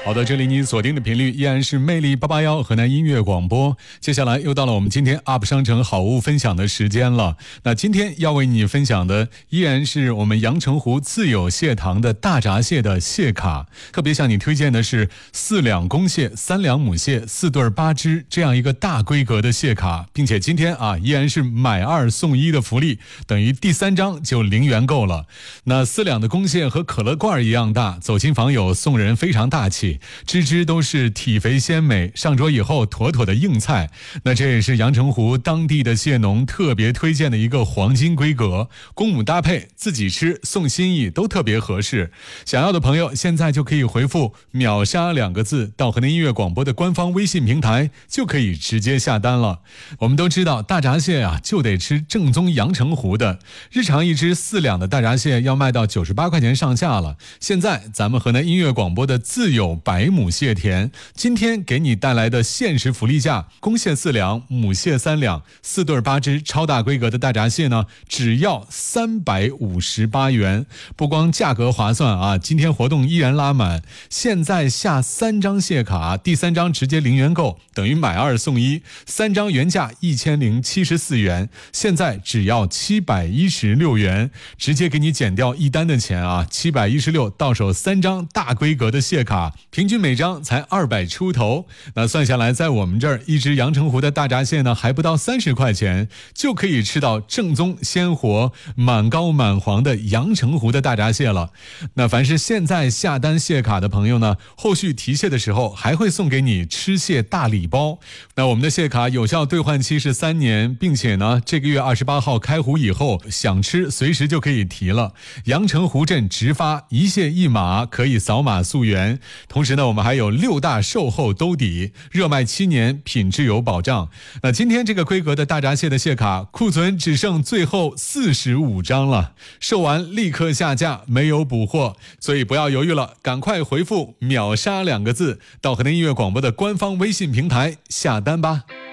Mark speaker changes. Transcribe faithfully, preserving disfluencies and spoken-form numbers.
Speaker 1: 好的，这里你锁定的频率依然是魅力八八幺河南音乐广播。接下来又到了我们今天 U P 商城好物分享的时间了。那今天要为你分享的依然是我们阳澄湖自有蟹塘的大闸蟹的蟹卡，特别向你推荐的是四两公蟹、三两母蟹、四对八只这样一个大规格的蟹卡，并且今天啊依然是买二送一的福利，等于第三张就零元购了。那四两的公蟹和可乐罐一样大，走亲访友送人非常大气。只只都是体肥鲜美，上桌以后妥妥的硬菜。那这也是阳澄湖当地的蟹农特别推荐的一个黄金规格，公母搭配，自己吃送心意都特别合适。想要的朋友现在就可以回复秒杀两个字到河南音乐广播的官方微信平台，就可以直接下单了。我们都知道大闸蟹啊就得吃正宗阳澄湖的，日常一只四两的大闸蟹要卖到九十八块钱上下了。现在咱们河南音乐广播的自有百亩蟹田，今天给你带来的限时福利价，公蟹四两，母蟹三两，四对八只超大规格的大闸蟹呢，只要三百五十八元。不光价格划算啊，今天活动依然拉满，现在下三张蟹卡，第三张直接零元购，等于买二送一，三张原价一千零七十四元，现在只要七百一十六元，直接给你减掉一单的钱啊，七百一十六到手三张大规格的蟹卡。平均每张才二百出头，那算下来，在我们这儿一只阳澄湖的大闸蟹呢，还不到三十块钱，就可以吃到正宗鲜活、满膏满黄的阳澄湖的大闸蟹了。那凡是现在下单蟹卡的朋友呢，后续提蟹的时候还会送给你吃蟹大礼包。那我们的蟹卡有效兑换期是三年，并且呢，这个月二十八号开湖以后，想吃随时就可以提了。阳澄湖镇直发，一蟹一码，可以扫码溯源。同时呢，我们还有六大售后兜底，热卖七年，品质有保障。那今天这个规格的大闸蟹的蟹卡库存只剩最后四十五张了，售完立刻下架，没有补货，所以不要犹豫了，赶快回复秒杀两个字到河南音乐广播的官方微信平台下单吧。